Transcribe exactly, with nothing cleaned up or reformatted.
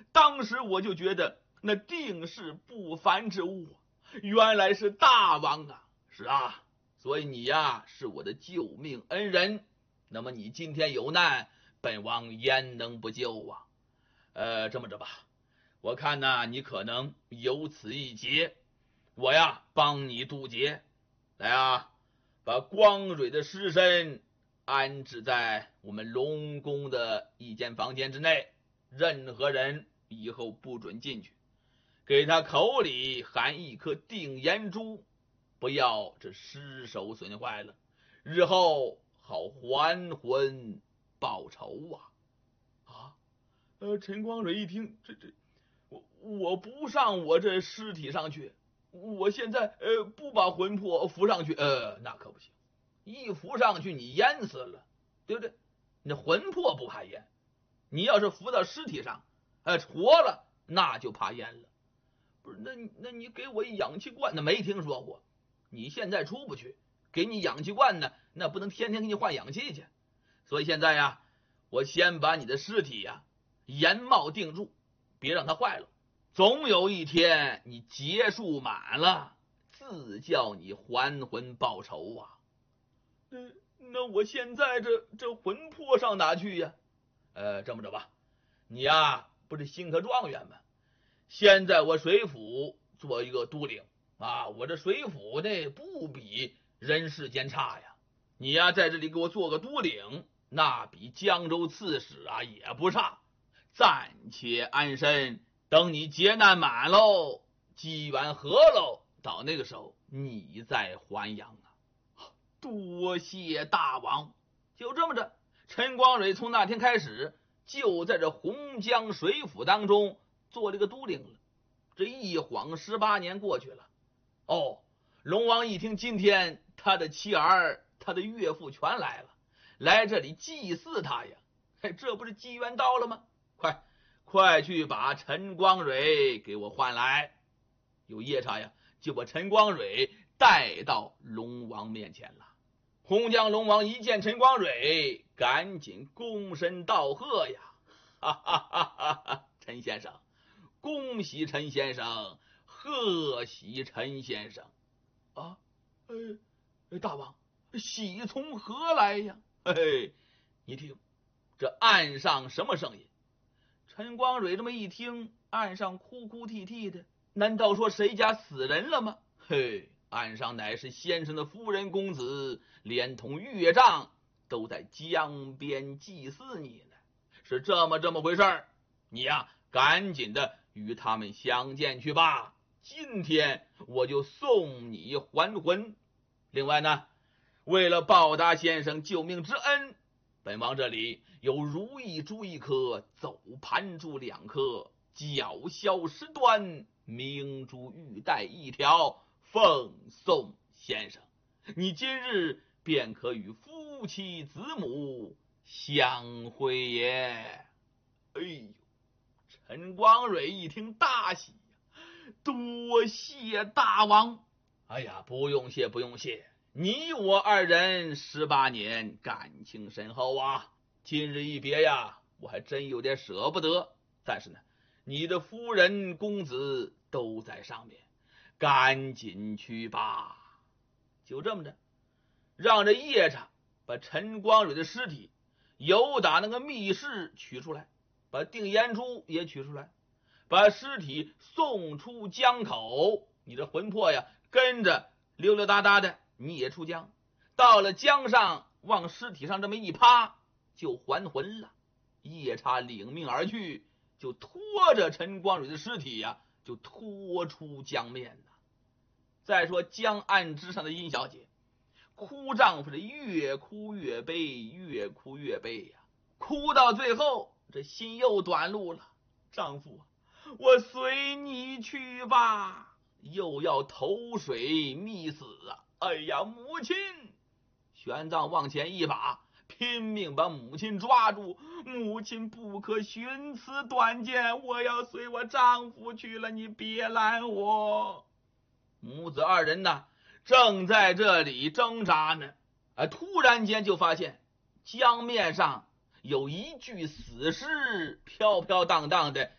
当时我就觉得那定是不凡之物，原来是大王啊！是啊，所以你呀是我的救命恩人，那么你今天有难，本王焉能不救啊？呃，这么着吧，我看呢你可能有此一劫，我呀帮你渡劫。来啊，把光蕊的尸身安置在我们龙宫的一间房间之内，任何人以后不准进去，给他口里含一颗定颜珠，不要这尸首损坏了，日后好还魂报仇啊！啊，呃，陈光蕊一听，这这，我我不上我这尸体上去，我现在呃不把魂魄浮上去，呃，那可不行，一浮上去你淹死了，对不对？你魂魄不怕淹，你要是浮到尸体上，呃，活了那就怕淹了。不是，那那你给我一氧气罐，那没听说过。你现在出不去，给你氧气罐呢，那不能天天给你换氧气去。所以现在呀，我先把你的尸体呀严帽定住，别让它坏了。总有一天你劫数满了，自叫你还魂报仇啊。嗯，那我现在这这魂魄上哪去呀？呃，这么着吧，你呀不是新科状元吗？现在我水府做一个都领啊，我这水府呢不比人世间差呀。你呀在这里给我做个都领，那比江州刺史啊也不差。暂且安身，等你劫难满喽，机缘合喽，到那个时候你再还阳啊。多谢大王。就这么着，陈光蕊从那天开始就在这洪江水府当中做这个都领了。这一晃十八年过去了。哦，龙王一听今天他的妻儿他的岳父全来了，来这里祭祀他呀，嘿，这不是机缘到了吗？快快去把陈光蕊给我唤来。有夜叉呀就把陈光蕊带到龙王面前了。洪江龙王一见陈光蕊，赶紧躬身道贺呀，哈哈哈哈哈！陈先生，恭喜陈先生，贺喜陈先生啊！呃，大王，喜从何来呀？嘿嘿，你听，这岸上什么声音？陈光蕊这么一听，岸上哭哭啼啼的，难道说谁家死人了吗？嘿，岸上乃是先生的夫人公子，连同岳丈都在江边祭祀你呢，是这么这么回事儿。你呀，赶紧的与他们相见去吧，今天我就送你还魂。另外呢，为了报答先生救命之恩，本王这里有如意珠一颗，走盘珠两颗，角箫十端，明珠玉带一条，奉送先生，你今日便可与夫妻子母相会也。哎呦，陈光蕊一听大喜呀，多谢大王。哎呀，不用谢不用谢，你我二人十八年感情深厚啊，今日一别呀，我还真有点舍不得。但是呢，你的夫人公子都在上面，赶紧去吧。就这么着，让这夜叉把陈光蕊的尸体由打那个密室取出来，把定颜珠也取出来，把尸体送出江口。你这魂魄呀跟着溜溜达达的你也出江，到了江上往尸体上这么一趴就还魂了。夜叉领命而去，就拖着陈光蕊的尸体呀就拖出江面了。再说江岸之上的殷小姐，哭丈夫是越哭越悲，越哭越悲呀，哭到最后这心又短路了。丈夫，我随你去吧，又要投水溺死啊！哎呀，母亲！玄奘往前一把，拼命把母亲抓住。母亲不可寻此短见，我要随我丈夫去了，你别拦我。母子二人呢，正在这里挣扎呢，啊，突然间就发现江面上有一具死尸飘飘荡荡的